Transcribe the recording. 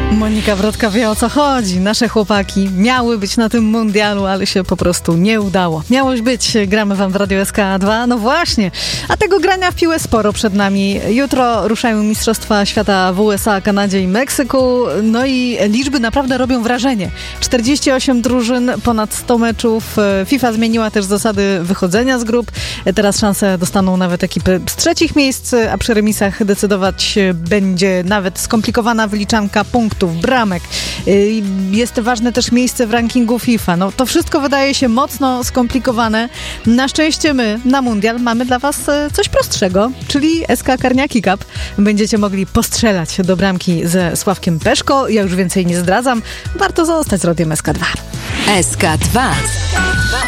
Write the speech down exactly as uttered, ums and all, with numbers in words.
Monika Brodka wie, o co chodzi. Nasze chłopaki miały być na tym mundialu, ale się po prostu nie udało. Miałoś być, gramy wam w Radio S K dwa. No właśnie, a tego grania w piłę sporo przed nami. Jutro ruszają Mistrzostwa Świata w U S A, Kanadzie i Meksyku. No i liczby naprawdę robią wrażenie. czterdzieści osiem drużyn, ponad sto meczów. FIFA zmieniła też zasady wychodzenia z grup. Teraz szansę dostaną nawet ekipy z trzecich miejsc, a przy remisach decydować będzie nawet skomplikowana wyliczanka punktów, bramek. Jest ważne też miejsce w rankingu FIFA. No to wszystko wydaje się mocno skomplikowane. Na szczęście my na mundial mamy dla was coś prostszego, czyli S K Karniaki Cup. Będziecie mogli postrzelać do bramki ze Sławkiem Peszko. Ja już więcej nie zdradzam. Warto zostać z Radiem S K dwa. S K dwa.